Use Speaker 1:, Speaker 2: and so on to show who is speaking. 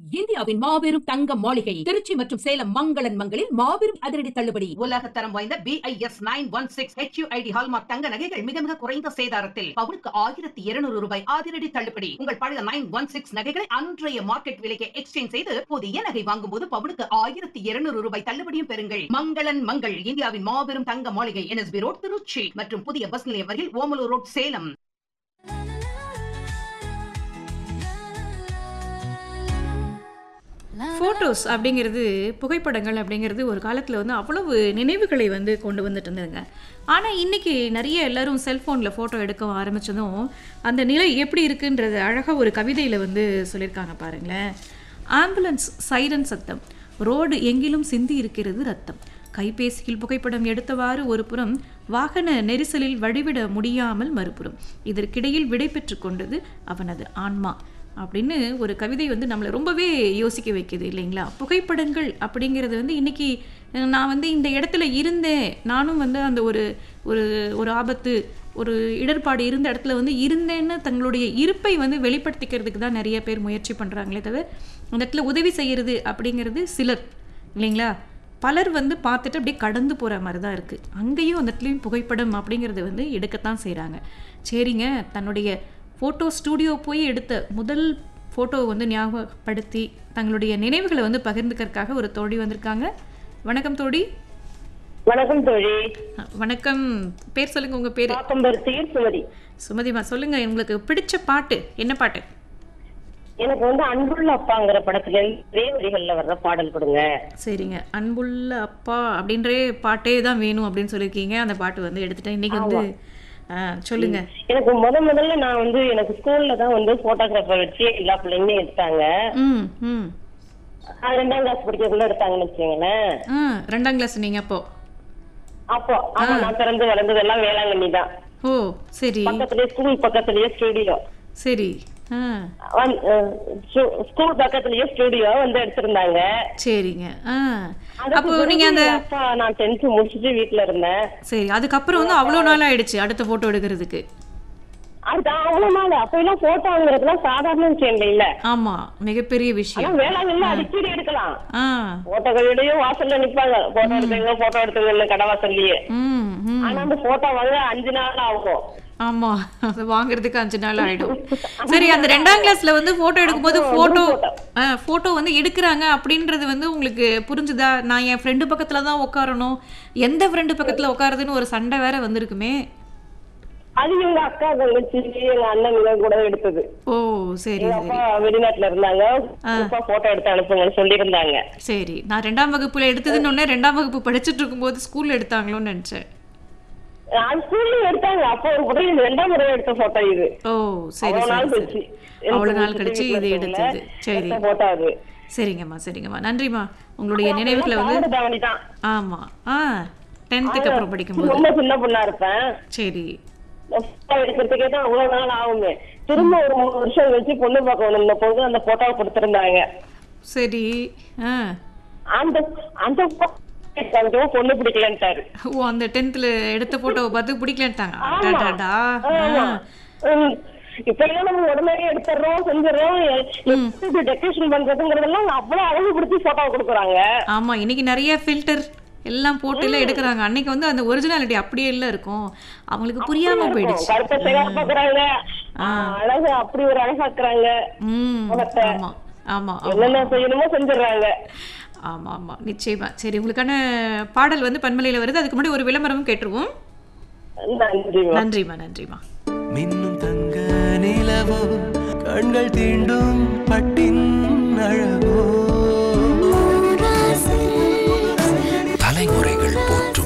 Speaker 1: இந்தியாவின் மாபெரும் தங்க மாளிகை திருச்சி மற்றும் சேலம் மங்களன் மங்களில் மாபெரும் அதிரடி தள்ளுபடி.
Speaker 2: உலக தரம் வாய்ந்த BIS 916 HUID ஹால்மார்க் தங்க நகைகள் மிக மிக குறைந்த சேதாரத்தில் பவுனுக்கு 1200 ரூபாய் அதிரடி தள்ளுபடி. உங்கள் பழைய 916 நகைகளை அன்றைய மார்க்கெட் விலைக்கு எக்ஸ்சேஞ்ச் செய்து புதிய நகை வாங்கும் போது பவுனுக்கு 1200 ரூபாய் தள்ளுபடியும் பெறுங்கள். மங்களன் மங்கள், இந்தியாவின் மாபெரும் தங்க மாளிகை, NSB ரோட், திருச்சி மற்றும் புதிய பஸ் நிலையம் அருகில் ஓமலூர் ரோட், சேலம்.
Speaker 3: ஃபோட்டோஸ் அப்படிங்கிறது, புகைப்படங்கள் அப்படிங்கிறது ஒரு காலத்தில் வந்து அவ்வளவு நினைவுகளை வந்து கொண்டு வந்துட்டு இருந்ததுங்க. ஆனால் இன்றைக்கி நிறைய எல்லோரும் செல்ஃபோனில் ஃபோட்டோ எடுக்க ஆரம்பித்ததும் அந்த நிலை எப்படி இருக்குன்றது அழகாக ஒரு கவிதையில் வந்து சொல்லியிருக்காங்க பாருங்களேன். ஆம்புலன்ஸ் சைரன் சத்தம், ரோடு எங்கிலும் சிந்தி இருக்கிறது ரத்தம், கைபேசியில் புகைப்படம் எடுத்தவாறு ஒரு புறம், வாகன நெரிசலில் வழிவிட முடியாமல் மறுபுறம், இதற்கிடையில் விடை பெற்று கொண்டது அவனது ஆன்மா அப்படின்னு ஒரு கவிதை வந்து நம்மளை ரொம்பவே யோசிக்க வைக்குது இல்லைங்களா. புகைப்படங்கள் அப்படிங்கிறது வந்து இன்றைக்கி நான் வந்து இந்த இடத்துல இருந்தேன், நானும் வந்து அந்த ஒரு ஒரு ஒரு ஆபத்து, ஒரு இடர்பாடு இருந்த இடத்துல வந்து இருந்தேன்னு தங்களுடைய இருப்பை வந்து வெளிப்படுத்திக்கிறதுக்கு தான் நிறைய பேர் முயற்சி பண்ணுறாங்களே தவிர அந்த இடத்துல உதவி செய்கிறது அப்படிங்கிறது சிலர் இல்லைங்களா. பலர் வந்து பார்த்துட்டு அப்படியே கடந்து போகிற மாதிரி தான் இருக்குது. அங்கேயும் அந்த இடத்துலையும் புகைப்படம் அப்படிங்கிறது வந்து எடுக்கத்தான் செய்கிறாங்க. சரிங்க, தன்னுடைய ஃபோட்டோ ஸ்டூடியோ போய் எடுத்த முதல் ஃபோட்டோவை வந்து ஞாபகப்படுத்தி தங்களுடைய நினைவுகளை வந்து பகிர்ந்துக்கிறதுக்காக ஒரு தோழி வந்திருக்காங்க. வணக்கம் தோழி.
Speaker 4: வணக்கம் தோழி.
Speaker 3: வணக்கம். பேர் சொல்லுங்க, உங்க பேர்?
Speaker 4: சுமதி.
Speaker 3: சுமதிமா, சொல்லுங்க, உங்களுக்கு பிடிச்ச பாட்டு என்ன பாட்டு?
Speaker 4: எனக்கு வந்து அன்புள்ள அப்பாங்கிற படத்துல வரிகள்ல வர்ற பாடல் கொடுங்க.
Speaker 3: சரிங்க, அன்புள்ள அப்பா அப்படின்ற பாட்டே தான் வேணும் அப்படின்னு சொல்லியிருக்கீங்க. அந்த பாட்டு வந்து எடுத்துட்டேன். இன்னைக்கு வந்து சொல்லுங்க.
Speaker 4: எனக்கு முதல்ல நான் வந்து எனக்கு ஸ்கூல்ல தான் வந்து போட்டோகிராஃபர் வச்சு எல்லா பிள்ளைங்களுமே எடுத்தாங்க. 2ஆம் கிளாஸ் படிக்கக்குள்ள எடுத்தாங்கன்னு வச்சுக்கோங்களேன்.
Speaker 3: 2ஆம் கிளாஸ் நீங்க?
Speaker 4: அப்போ ஆமா, நான் பிறந்து வளர்ந்ததெல்லாம் வேளாங்கண்ணி தான்.
Speaker 3: ஓ சரி.
Speaker 4: பக்கத்துலயே ஸ்கூல் பக்கத்துலயே ஸ்டுடியோ.
Speaker 3: சரி.
Speaker 4: ஸ்கூல் பக்கத்துலயே ஸ்டுடியோ வந்து எடுத்திருந்தாங்க.
Speaker 3: சரிங்க. அப்போ நீங்க அந்த
Speaker 4: நான் 10th முடிச்சிட்டு வீட்ல இருந்தேன்.
Speaker 3: சரி, அதுக்கப்புறம் வந்து அவ்வளவு நாள் ஆயிடுச்சு அடுத்த போட்டோ எடுக்கிறதுக்கு?
Speaker 4: அது அவ்வளவு நாள். அப்ப எல்லாம் போட்டோ வாங்குறதுலாம் சாதாரண விஷயம் இல்ல.
Speaker 3: ஆமா, மிகப்பெரிய விஷயம்.
Speaker 4: வேளாங்கல்ல அடிக்கடி எடுக்கலாம். போட்டோகளுடைய வாசல்ல நிப்பாங்க, போட்டோ எடுத்துங்க கடை வாசல்லயே. ஆனா அந்த போட்டோ வாங்க 5 நாள் ஆகும்.
Speaker 3: ஆமா, அது வாங்குறதுக்கு 5 நாள் ஆயிடும். சரி, அந்த 2ஆம் கிளாஸ்ல வந்து போட்டோ எடுக்கும்போது போட்டோ வந்து எடுக்கிறாங்க அப்படின்றது வந்து உங்களுக்கு புரிஞ்சுதா? நான் என் ஃப்ரெண்டு பக்கத்துல தான் உட்காரணும், எந்த ஃப்ரெண்டு பக்கத்துல உட்காருதுன்னு ஒரு சண்டை வேற வந்திருக்குமே.
Speaker 4: அது எங்க அக்கா தங்கச்சி எங்க அண்ணன் கூட எடுத்தது.
Speaker 3: ஓ சரி.
Speaker 4: அப்பா வெளிநாட்டுல இருந்தாங்க, போட்டோ எடுத்து அனுப்புங்கன்னு சொல்லியிருந்தாங்க.
Speaker 3: சரி, நான் 2ஆம் வகுப்புல எடுத்ததுன்னு ஒன்னே 2ஆம் வகுப்பு படிச்சுட்டு இருக்கும்போது ஸ்கூல்ல எடுத்தாங்களோன்னு நினைச்சேன்.
Speaker 4: ஸ்கூல்ல எடுத்தாங்க. அப்போ ஒரு முறை 2ஆம் முறை எடுத்த போட்டோ இது.
Speaker 3: ஓ சரி சரி. அவ்வளவு நாள் கழிச்சு இது எடுத்தது. சரி,
Speaker 4: போட்டோ அது.
Speaker 3: சரிங்கம்மா சரிங்கம்மா, நன்றிம்மா. உங்களுடைய நினைவுகளை வந்து ஆமா 10th அப்புறம் படிக்கும்போது
Speaker 4: ரொம்ப சின்ன பொண்ணா இருப்பேன்.
Speaker 3: சரி.
Speaker 4: எடுக்கிறதுக்கே தான் அவ்வளவு நாள் ஆகுமே. திரும்ப ஒரு 3 வருஷம் கழிச்சு பொண்ணு பார்க்கணும். இந்த பொண்ணு அந்த போட்டோவை கொடுத்திருந்தாங்க.
Speaker 3: சரி.
Speaker 4: அந்த அந்த பொண்ணு பிடிக்கலன்ட்டாரு.
Speaker 3: ஓ, அந்த 10th எடுத்த போட்டோவை பார்த்து பிடிக்கலன்ட்டாங்க.
Speaker 4: இப்ப எல்லாம் நம்ம உடனே எடுத்துறோம், செஞ்சிடறோம். டெக்கரேஷன் பண்றதுங்கிறதெல்லாம் அவ்வளவு அழகு பிடிச்சி போட்டோ கொடுக்குறாங்க.
Speaker 3: ஆமா, இன்னைக்கு நிறைய ஃபில்டர் எல்லாம் போட்டு எல்லாம் எடுக்கிறாங்க. அன்னைக்கு வந்து அந்த ஒரிஜினாலிட்டி அப்படியே எல்லாம் இருக்கும். அவங்களுக்கு புரியாம போயிடுச்சு.
Speaker 4: அழகு அப்படி ஒரு அழகாக்குறாங்க.
Speaker 3: ஆமா ஆமா,
Speaker 4: என்னென்ன செய்யணுமோ செஞ்சிடறாங்க.
Speaker 3: ஆமா ஆமா, நிச்சயமா. சரி, உங்களுக்கான பாடல் வந்து பன்மலையில வருது. அதுக்கு முன்னாடி ஒரு விளம்பரமும் கேட்டுருவோம். நன்றிமா
Speaker 5: மின்னும் தங்க நிலவோ கண்கள் தீண்டும் பட்டின்